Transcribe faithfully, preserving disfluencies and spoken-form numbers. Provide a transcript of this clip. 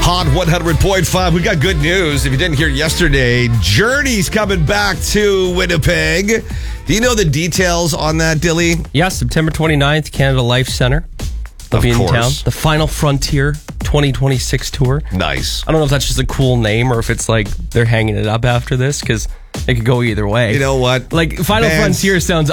Hot one hundred point five. We got good news. If you didn't hear yesterday, Journey's coming back to Winnipeg. Do you know the details on that, Dilly? Yeah, September twenty-ninth, Canada Life Center. They'll Of be in course. town. The Final Frontier twenty twenty-six tour. Nice. I don't know if that's just a cool name or if it's like they're hanging it up after this, because it could go either way. You know what? Like, Final Bands- Frontier sounds